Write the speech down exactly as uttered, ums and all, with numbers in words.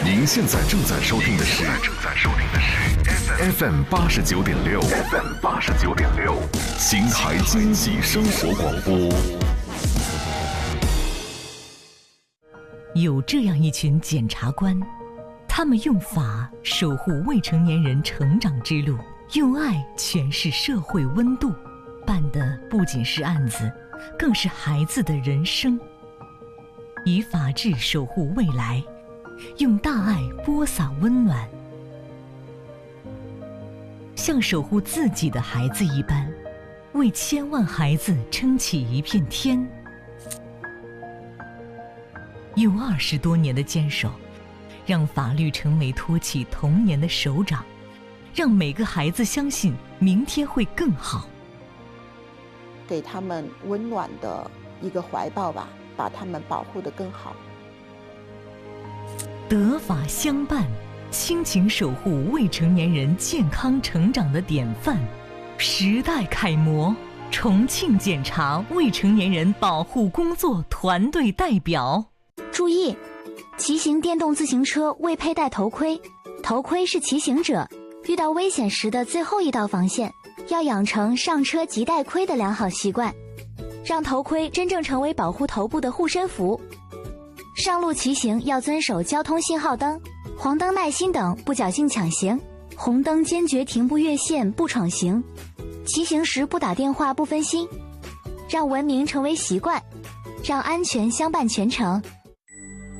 您现在正在收听的是正在收听的是 F M 八十九点六 F M 八十九点六邢台经济生活广播。 有这样一群检察官，他们用法守护未成年人成长之路，用爱诠释社会温度，办的不仅是案子，更是孩子的人生。以法治守护未来，用大爱播撒温暖，像守护自己的孩子一般，为千万孩子撑起一片天。用二十多年的坚守，让法律成为托起童年的手掌，让每个孩子相信明天会更好。 给他们温暖的一个怀抱吧，把他们保护得更好。 德法相伴，亲情守护未成年人健康成长的典范，时代楷模，重庆检察未成年人保护工作团队代表。 注意，骑行电动自行车未佩戴头盔，头盔是骑行者遇到危险时的最后一道防线，要养成上车即戴盔的良好习惯，让头盔真正成为保护头部的护身符。上路骑行要遵守交通信号灯、黄灯耐心等，不侥幸抢行，红灯坚决停步越线不闯行，骑行时不打电话不分心，让文明成为习惯，让安全相伴全程。